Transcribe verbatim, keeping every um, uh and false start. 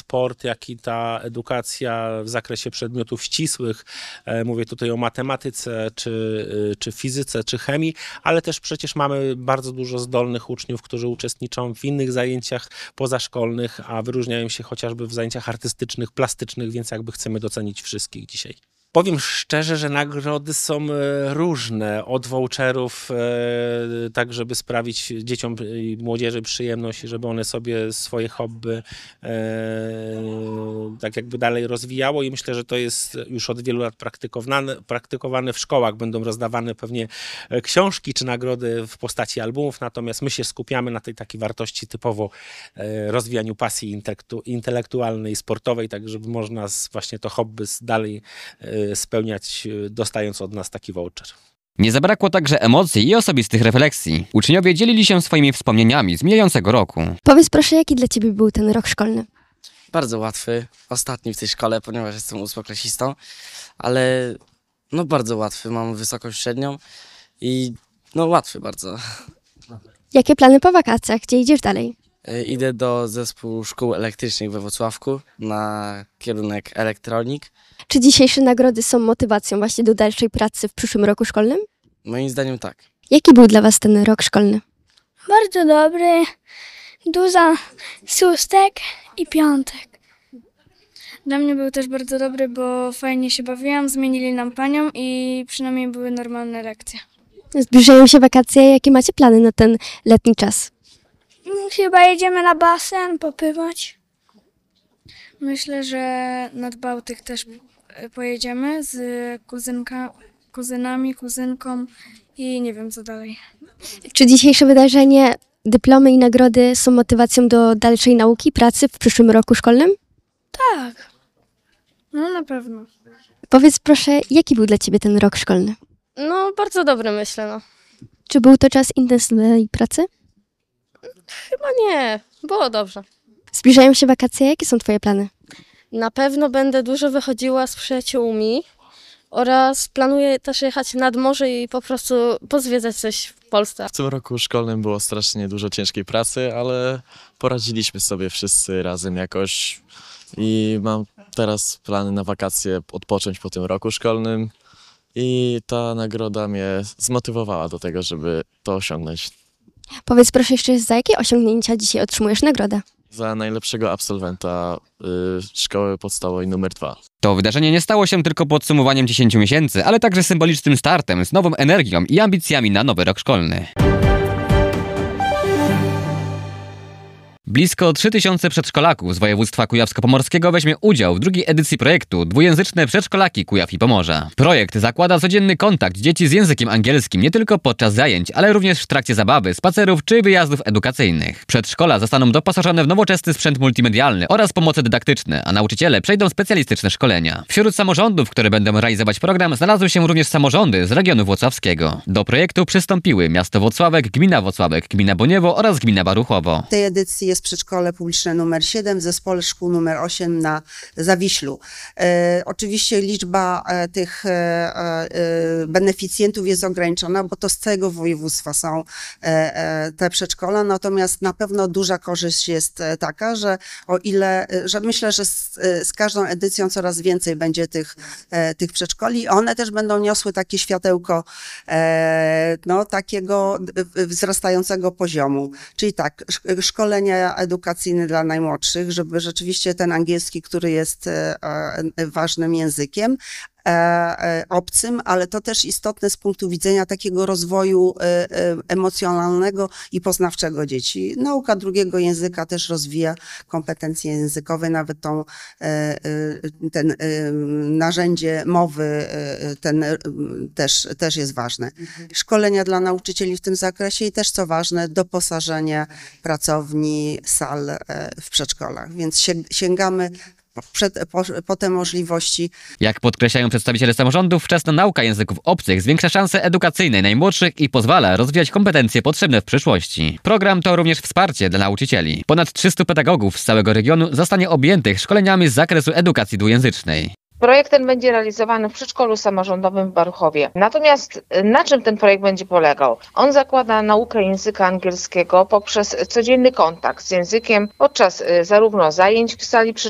sport, jak i ta edukacja w zakresie przedmiotów ścisłych. Mówię tutaj o matematyce, czy, czy fizyce, czy chemii, ale też przecież mamy bardzo dużo zdolnych uczniów, którzy uczestniczą w innych zajęciach pozaszkolnych, a wyróżniają się chociażby w zajęciach artystycznych, plastycznych, więc jakby chcemy docenić wszystkich dzisiaj. Powiem szczerze, że nagrody są różne, od voucherów, tak żeby sprawić dzieciom i młodzieży przyjemność, żeby one sobie swoje hobby tak jakby dalej rozwijało i myślę, że to jest już od wielu lat praktykowane, praktykowane w szkołach. Będą rozdawane pewnie książki czy nagrody w postaci albumów, natomiast my się skupiamy na tej takiej wartości typowo rozwijaniu pasji intelektualnej, sportowej, tak żeby można właśnie to hobby dalej spełniać, dostając od nas taki voucher. Nie zabrakło także emocji i osobistych refleksji. Uczniowie dzielili się swoimi wspomnieniami z mijającego roku. Powiedz proszę, jaki dla ciebie był ten rok szkolny? Bardzo łatwy, ostatni w tej szkole, ponieważ jestem ósmoklasistą, ale no bardzo łatwy, mam wysoką średnią i no łatwy bardzo. Jakie plany po wakacjach? Gdzie idziesz dalej? Idę do zespołu szkół elektrycznych we Włocławku na kierunek elektronik. Czy dzisiejsze nagrody są motywacją właśnie do dalszej pracy w przyszłym roku szkolnym? Moim zdaniem tak. Jaki był dla was ten rok szkolny? Bardzo dobry, dużo szóstek i piątek. Dla mnie był też bardzo dobry, bo fajnie się bawiłam, zmienili nam panią i przynajmniej były normalne lekcje. Zbliżają się wakacje, jakie macie plany na ten letni czas? Chyba jedziemy na basen popływać. Myślę, że nad Bałtyk też pojedziemy z kuzynka, kuzynami, kuzynką i nie wiem co dalej. Czy dzisiejsze wydarzenie, dyplomy i nagrody są motywacją do dalszej nauki, pracy w przyszłym roku szkolnym? Tak, no na pewno. Powiedz proszę, jaki był dla ciebie ten rok szkolny? No bardzo dobry myślę, no. Czy był to czas intensywnej pracy? Chyba nie, było dobrze. Zbliżają się wakacje, jakie są twoje plany? Na pewno będę dużo wychodziła z przyjaciółmi oraz planuję też jechać nad morze i po prostu pozwiedzać coś w Polsce. W tym roku szkolnym było strasznie dużo ciężkiej pracy, ale poradziliśmy sobie wszyscy razem jakoś i mam teraz plany na wakacje odpocząć po tym roku szkolnym i ta nagroda mnie zmotywowała do tego, żeby to osiągnąć. Powiedz proszę jeszcze, za jakie osiągnięcia dzisiaj otrzymujesz nagrodę? Za najlepszego absolwenta y, szkoły podstawowej numer dwa. To wydarzenie nie stało się tylko podsumowaniem dziesięciu miesięcy, ale także symbolicznym startem z nową energią i ambicjami na nowy rok szkolny. Blisko trzy tysiące przedszkolaków z województwa kujawsko-pomorskiego weźmie udział w drugiej edycji projektu Dwujęzyczne Przedszkolaki Kujaw i Pomorza. Projekt zakłada codzienny kontakt dzieci z językiem angielskim nie tylko podczas zajęć, ale również w trakcie zabawy, spacerów czy wyjazdów edukacyjnych. Przedszkola zostaną doposażone w nowoczesny sprzęt multimedialny oraz pomoce dydaktyczne, a nauczyciele przejdą specjalistyczne szkolenia. Wśród samorządów, które będą realizować program, znalazły się również samorządy z regionu włocławskiego. Do projektu przystąpiły miasto Włocławek, gmina Włocławek, gmina Boniewo oraz gmina Baruchowo. W tej edycji jest przedszkole publiczne numer siedem, w zespole szkół numer osiem na Zawiślu. E, oczywiście liczba e, tych e, e, beneficjentów jest ograniczona, bo to z całego województwa są e, e, te przedszkola, natomiast na pewno duża korzyść jest taka, że o ile, że myślę, że z, z każdą edycją coraz więcej będzie tych, e, tych przedszkoli, one też będą niosły takie światełko e, no, takiego wzrastającego poziomu. Czyli tak, szkolenia edukacyjny dla najmłodszych, żeby rzeczywiście ten angielski, który jest ważnym językiem, obcym, ale to też istotne z punktu widzenia takiego rozwoju emocjonalnego i poznawczego dzieci. Nauka drugiego języka też rozwija kompetencje językowe, nawet tą, ten narzędzie mowy ten też, też jest ważne. Szkolenia dla nauczycieli w tym zakresie i też co ważne, doposażenie pracowni, sal w przedszkolach, więc sięgamy Przed, po, po te możliwości. Jak podkreślają przedstawiciele samorządów, wczesna nauka języków obcych zwiększa szanse edukacyjne najmłodszych i pozwala rozwijać kompetencje potrzebne w przyszłości. Program to również wsparcie dla nauczycieli. Ponad trzystu pedagogów z całego regionu zostanie objętych szkoleniami z zakresu edukacji dwujęzycznej. Projekt ten będzie realizowany w przedszkolu samorządowym w Baruchowie. Natomiast na czym ten projekt będzie polegał? On zakłada naukę języka angielskiego poprzez codzienny kontakt z językiem podczas zarówno zajęć w sali